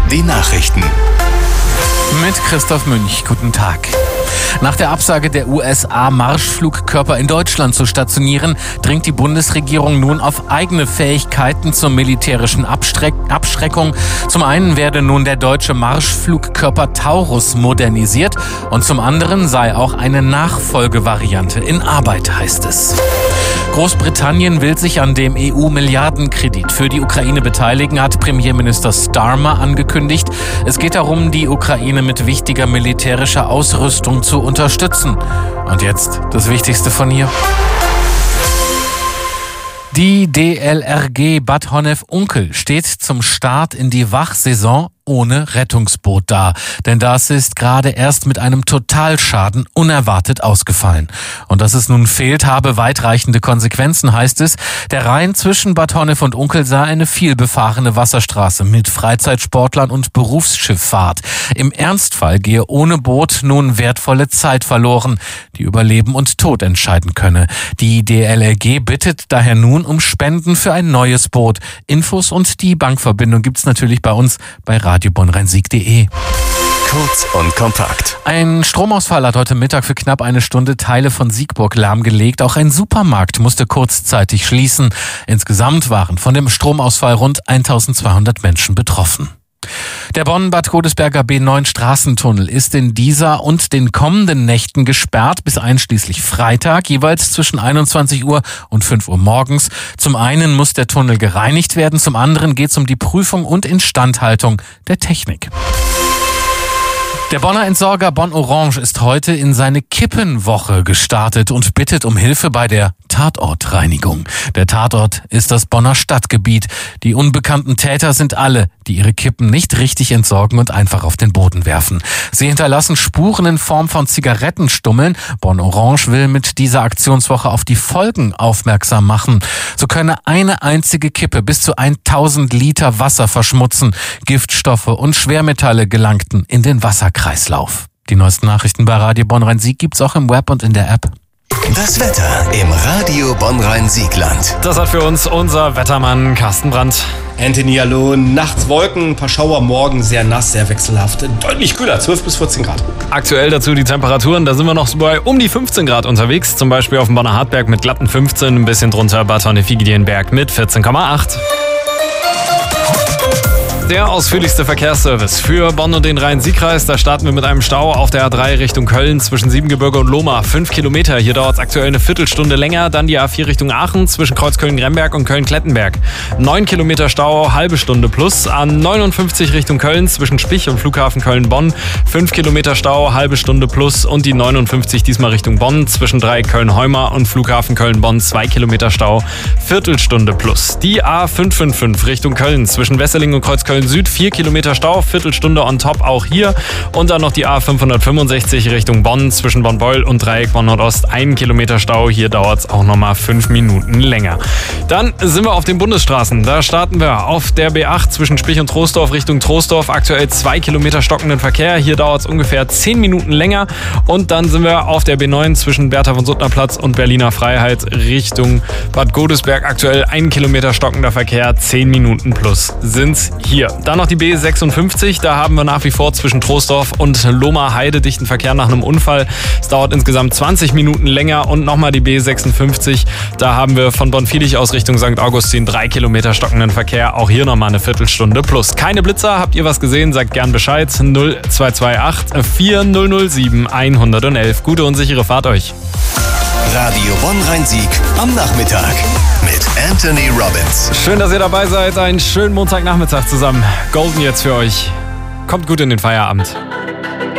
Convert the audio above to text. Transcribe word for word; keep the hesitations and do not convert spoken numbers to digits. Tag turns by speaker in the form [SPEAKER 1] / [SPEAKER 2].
[SPEAKER 1] die Nachrichten.
[SPEAKER 2] Mit Christoph Münch, guten Tag. Nach der Absage der U S A, Marschflugkörper in Deutschland zu stationieren, dringt die Bundesregierung nun auf eigene Fähigkeiten zur militärischen Abstreck- Abschreckung. Zum einen werde nun der deutsche Marschflugkörper Taurus modernisiert und zum anderen sei auch eine Nachfolgevariante in Arbeit, heißt es. Großbritannien will sich an dem E U-Milliardenkredit für die Ukraine beteiligen, hat Premierminister Starmer angekündigt. Es geht darum, die Ukraine mit wichtiger militärischer Ausrüstung zu unterstützen. Und jetzt das Wichtigste von hier. Die D L R G Bad Honnef-Unkel steht zum Start in die Wachsaison ohne Rettungsboot da. Denn das ist gerade erst mit einem Totalschaden unerwartet ausgefallen. Und dass es nun fehlt, habe weitreichende Konsequenzen, heißt es. Der Rhein zwischen Bad Honnef und Unkel sei eine vielbefahrene Wasserstraße mit Freizeitsportlern und Berufsschifffahrt. Im Ernstfall gehe ohne Boot nun wertvolle Zeit verloren, die über Leben und Tod entscheiden könne. Die D L R G bittet daher nun um Spenden für ein neues Boot. Infos und die Bankverbindung gibt's natürlich bei uns bei radio bonn rhein sieg punkt de.
[SPEAKER 1] Kurz und kompakt.
[SPEAKER 2] Ein Stromausfall hat heute Mittag für knapp eine Stunde Teile von Siegburg lahmgelegt. Auch ein Supermarkt musste kurzzeitig schließen. Insgesamt waren von dem Stromausfall rund eintausendzweihundert Menschen betroffen. Der Bonn-Bad Godesberger B neun Straßentunnel ist in dieser und den kommenden Nächten gesperrt bis einschließlich Freitag, jeweils zwischen einundzwanzig Uhr und fünf Uhr morgens. Zum einen muss der Tunnel gereinigt werden, zum anderen geht es um die Prüfung und Instandhaltung der Technik. Der Bonner Entsorger Bonn Orange ist heute in seine Kippenwoche gestartet und bittet um Hilfe bei der Tatortreinigung. Der Tatort ist das Bonner Stadtgebiet. Die unbekannten Täter sind alle, die ihre Kippen nicht richtig entsorgen und einfach auf den Boden werfen. Sie hinterlassen Spuren in Form von Zigarettenstummeln. Bonn Orange will mit dieser Aktionswoche auf die Folgen aufmerksam machen. So könne eine einzige Kippe bis zu tausend Liter Wasser verschmutzen. Giftstoffe und Schwermetalle gelangten in den Wasserkreislauf. Die neuesten Nachrichten bei Radio Bonn Rhein Sieg gibt's auch im Web und in der App.
[SPEAKER 1] Das Wetter im Radio Bonn Rhein Siegland.
[SPEAKER 3] Das hat für uns unser Wettermann Carsten Brandt.
[SPEAKER 4] Anthony, hallo. Nachts Wolken, ein paar Schauer, morgen sehr nass, sehr wechselhaft. Deutlich kühler, zwölf bis vierzehn Grad.
[SPEAKER 3] Aktuell dazu die Temperaturen, da sind wir noch bei um die fünfzehn Grad unterwegs. Zum Beispiel auf dem Bonner Hartberg mit glatten fünfzehn, ein bisschen drunter Bad Honnef-Igidienberg mit vierzehn Komma acht. Der ausführlichste Verkehrsservice für Bonn und den Rhein-Sieg-Kreis. Da starten wir mit einem Stau auf der A drei Richtung Köln zwischen Siebengebirge und Lohmar. Fünf Kilometer, hier dauert es aktuell eine Viertelstunde länger. Dann die A vier Richtung Aachen zwischen Kreuzköln-Gremberg und Köln-Klettenberg. Neun Kilometer Stau, halbe Stunde plus. A neunundfünfzig Richtung Köln zwischen Spich und Flughafen Köln-Bonn. Fünf Kilometer Stau, halbe Stunde plus. Und die neunundfünfzig diesmal Richtung Bonn zwischen drei Köln-Heumar und Flughafen Köln-Bonn. Zwei Kilometer Stau, Viertelstunde plus. Die A fünf fünf fünf Richtung Köln zwischen Wesseling und Kreuzköln Süd, vier Kilometer Stau, Viertelstunde on top auch hier. Und dann noch die A fünfhundertfünfundsechzig Richtung Bonn zwischen Bonn-Beul und Dreieck Bonn Nordost, ein Kilometer Stau. Hier dauert es auch nochmal fünf Minuten länger. Dann sind wir auf den Bundesstraßen. Da starten wir auf der B acht zwischen Spich und Troisdorf Richtung Troisdorf. Aktuell zwei Kilometer stockenden Verkehr. Hier dauert es ungefähr zehn Minuten länger. Und dann sind wir auf der B neun zwischen Bertha von Suttner Platz und Berliner Freiheit Richtung Bad Godesberg. Aktuell ein Kilometer stockender Verkehr, zehn Minuten plus sind's hier. Dann noch die B sechsundfünfzig, da haben wir nach wie vor zwischen Troisdorf und Lohmar Heide dichten Verkehr nach einem Unfall. Es dauert insgesamt zwanzig Minuten länger und nochmal die B sechsundfünfzig, da haben wir von Bonn-Viedig aus Richtung Sankt Augustin drei Kilometer stockenden Verkehr, auch hier nochmal eine Viertelstunde plus. Keine Blitzer, habt ihr was gesehen, sagt gern Bescheid, null zwei zwei acht vier null null sieben eins eins eins. Gute und sichere Fahrt euch.
[SPEAKER 1] Radio Bonn Rhein Sieg am Nachmittag mit Anthony Robbins.
[SPEAKER 3] Schön, dass ihr dabei seid. Einen schönen Montagnachmittag zusammen. Golden jetzt für euch. Kommt gut in den Feierabend.